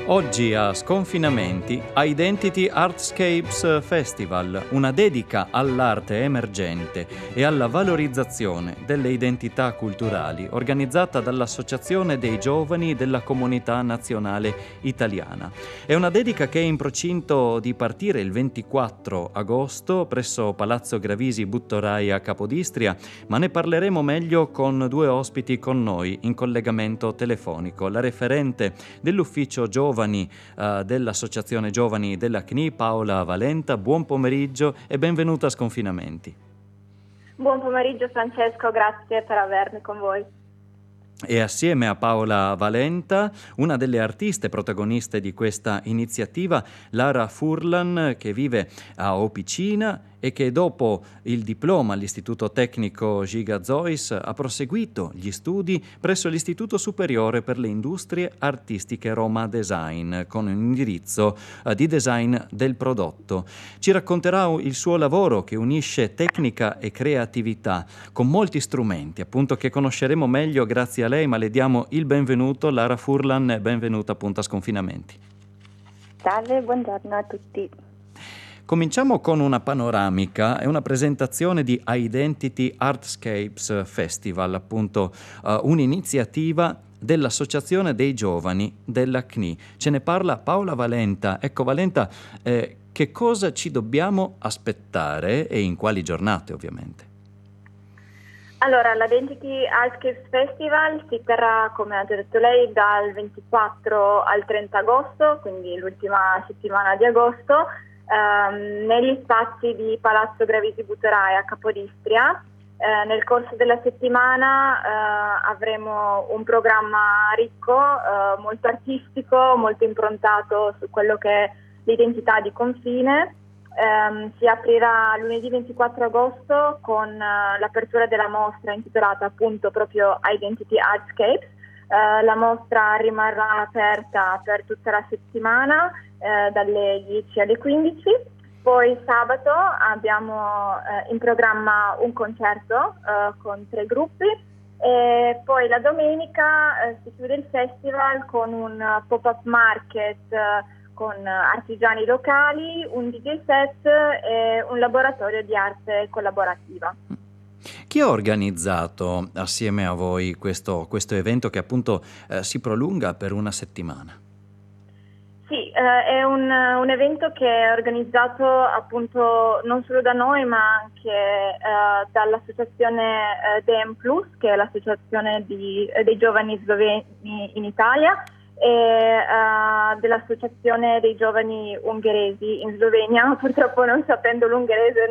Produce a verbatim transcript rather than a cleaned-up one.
Oggi a Sconfinamenti Identity Artscapes Festival, una dedica all'arte emergente e alla valorizzazione delle identità culturali, organizzata dall'Associazione dei Giovani della Comunità Nazionale Italiana. È una dedica che è in procinto di partire il ventiquattro agosto presso Palazzo Gravisi Buttorai a Capodistria, ma ne parleremo meglio con due ospiti con noi in collegamento telefonico. La referente dell'ufficio Giovani uh, dell'Associazione Giovani della C N I, Paola Valenta. Buon pomeriggio e benvenuta a Sconfinamenti. Buon pomeriggio Francesco, grazie per avermi con voi. E assieme a Paola Valenta, una delle artiste protagoniste di questa iniziativa, Lara Furlan, che vive a Opicina e che dopo il diploma all'Istituto Tecnico Giga Zois ha proseguito gli studi presso l'Istituto Superiore per le Industrie Artistiche Roma Design, con un indirizzo uh, di design del prodotto. Ci racconterà il suo lavoro che unisce tecnica e creatività con molti strumenti, appunto, che conosceremo meglio grazie a lei, ma le diamo il benvenuto. Lara Furlan, benvenuta appunto a Sconfinamenti. Salve, buongiorno a tutti. Cominciamo con una panoramica e una presentazione di Identity Artscapes Festival, appunto uh, un'iniziativa dell'Associazione dei Giovani della C N I. Ce ne parla Paola Valenta. Ecco Valenta, eh, che cosa ci dobbiamo aspettare e in quali giornate ovviamente? Allora, l'Identity Artscapes Festival si terrà, come ha già detto lei, dal ventiquattro al trenta agosto, quindi l'ultima settimana di agosto, ehm, negli spazi di Palazzo Gravisi Buttorai a Capodistria. Eh, nel corso della settimana eh, avremo un programma ricco, eh, molto artistico, molto improntato su quello che è l'identità di confine. Um, si aprirà lunedì ventiquattro agosto con uh, l'apertura della mostra intitolata appunto proprio Identity Artscapes. Uh, la mostra rimarrà aperta per tutta la settimana uh, dalle dieci alle quindici. Poi sabato abbiamo uh, in programma un concerto uh, con tre gruppi e poi la domenica uh, si chiude il festival con un uh, pop-up market uh, con artigiani locali, un D J set e un laboratorio di arte collaborativa. Chi ha organizzato assieme a voi questo, questo evento che appunto eh, si prolunga per una settimana? Sì, eh, è un, un evento che è organizzato appunto non solo da noi ma anche eh, dall'associazione eh, D M Plus, che è l'associazione di, eh, dei giovani sloveni in Italia, e uh, dell'Associazione dei Giovani Ungheresi in Slovenia. Purtroppo non sapendo l'ungherese